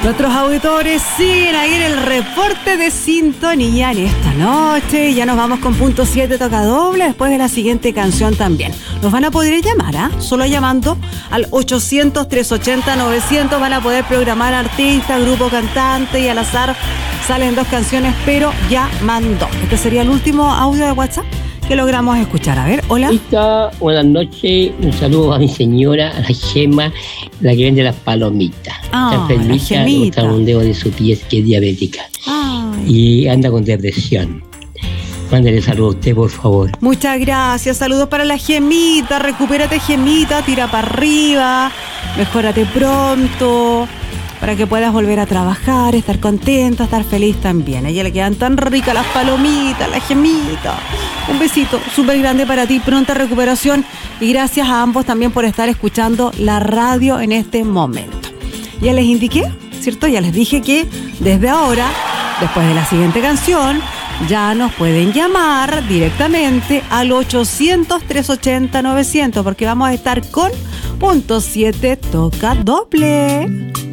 Nuestros auditores siguen ahí en el reporte de sintonía en esta noche. Ya nos vamos con punto 7, toca doble, después de la siguiente canción también. Nos van a poder llamar, solo llamando al 800-380-900 van a poder programar artista, grupo, cantante, y al azar salen 2 canciones, pero ya mandó. Este sería el último audio de WhatsApp que logramos escuchar. A ver, hola. Listo, buenas noches. Un saludo a mi señora, a la Gema, la que vende las palomitas. Está enfermita, está un dedo de su pie, que es diabética. Y anda con depresión. Mándale saludos a usted, por favor. Muchas gracias. Saludos para la Gemita. Recupérate, Gemita. Tira para arriba. Mejórate pronto, para que puedas volver a trabajar, estar contenta, estar feliz también. A ella le quedan tan ricas las palomitas, la Gemita. Un besito súper grande para ti, pronta recuperación, y gracias a ambos también por estar escuchando la radio en este momento. Ya les indiqué, ¿cierto? Ya les dije que desde ahora, después de la siguiente canción, ya nos pueden llamar directamente al 800-380-900, porque vamos a estar con punto 7, toca doble.